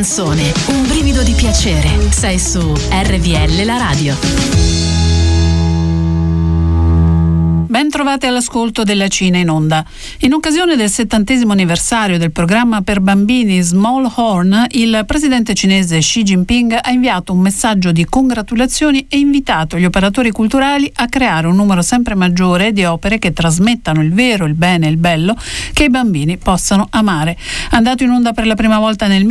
canzone, un brivido di piacere. Sei su RVL la radio. Ben trovate all'ascolto della Cina in onda. In occasione del 70° anniversario del programma per bambini Small Horn, il presidente cinese Xi Jinping ha inviato un messaggio di congratulazioni e invitato gli operatori culturali a creare un numero sempre maggiore di opere che trasmettano il vero, il bene e il bello che i bambini possano amare. Andato in onda per la prima volta nel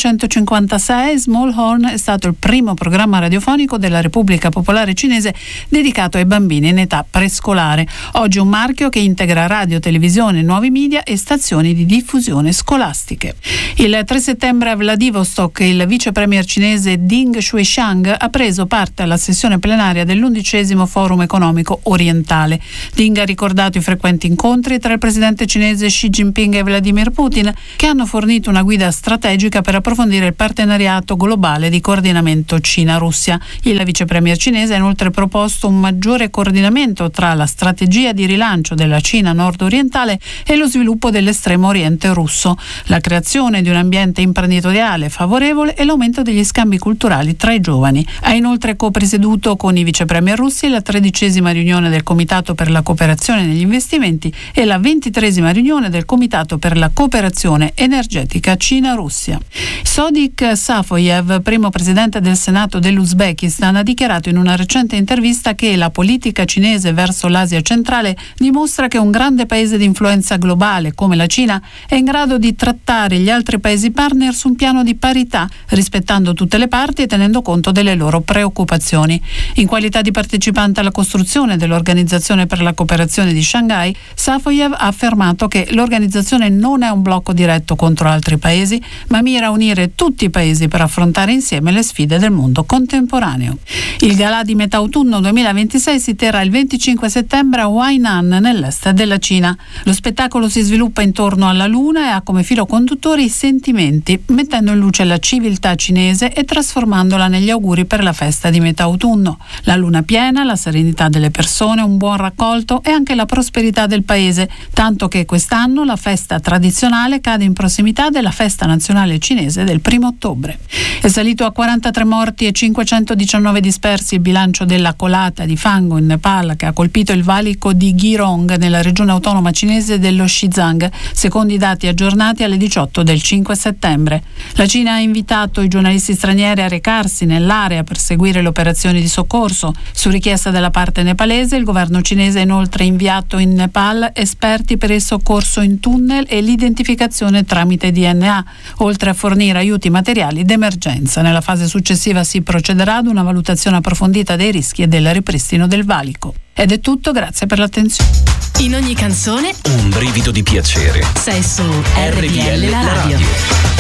1956, Small Horn è stato il primo programma radiofonico della Repubblica Popolare Cinese dedicato ai bambini in età prescolare. Oggi un marchio che integra radio, televisione, nuovi media e stazioni di diffusione scolastiche. Il 3 settembre a Vladivostok il vice premier cinese Ding Xuexiang ha preso parte alla sessione plenaria dell'11° Forum economico orientale. Ding ha ricordato i frequenti incontri tra il presidente cinese Xi Jinping e Vladimir Putin, che hanno fornito una guida strategica per approfondire il partenariato globale di coordinamento Cina-Russia. Il vice premier cinese ha inoltre proposto un maggiore coordinamento tra la strategia di rilancio della Cina nord-orientale e lo sviluppo dell'estremo oriente russo, la creazione di un ambiente imprenditoriale favorevole e l'aumento degli scambi culturali tra i giovani. Ha inoltre copresieduto con i vice premier russi la 13ª riunione del Comitato per la cooperazione negli investimenti e la 23ª riunione del Comitato per la cooperazione energetica Cina-Russia. Sodiq Safoyev, primo presidente del Senato dell'Uzbekistan, ha dichiarato in una recente intervista che la politica cinese verso l'Asia centrale dimostra che un grande paese di influenza globale come la Cina è in grado di trattare gli altri paesi partner su un piano di parità, rispettando tutte le parti e tenendo conto delle loro preoccupazioni. In qualità di partecipante alla costruzione dell'Organizzazione per la cooperazione di Shanghai, Safoyev ha affermato che l'organizzazione non è un blocco diretto contro altri paesi, ma mira a unire tutti i paesi per affrontare insieme le sfide del mondo contemporaneo. Il Galà di metà autunno 2026 si terrà il 25 settembre a Hainan, nell'est della Cina. Lo spettacolo si sviluppa intorno alla luna e ha come filo conduttore i sentimenti, mettendo in luce la civiltà cinese e trasformandola negli auguri per la festa di metà autunno. La luna piena, la serenità delle persone, un buon raccolto e anche la prosperità del paese, tanto che quest'anno la festa tradizionale cade in prossimità della festa nazionale cinese del 1° ottobre. È salito a 43 morti e 519 dispersi il bilancio della colata di fango in Nepal che ha colpito il valico di Girong nella regione autonoma cinese dello Xizang, secondo i dati aggiornati alle 18 del 5 settembre. La Cina ha invitato i giornalisti stranieri a recarsi nell'area per seguire le operazioni di soccorso. Su richiesta della parte nepalese, il governo cinese ha inoltre inviato in Nepal esperti per il soccorso in tunnel e l'identificazione tramite DNA, oltre a fornire aiuti materiali d'emergenza. Nella fase successiva si procederà ad una valutazione approfondita dei rischi e del ripristino del valico. Ed è tutto, grazie per l'attenzione. In ogni canzone un brivido di piacere. Sei su RVL la radio.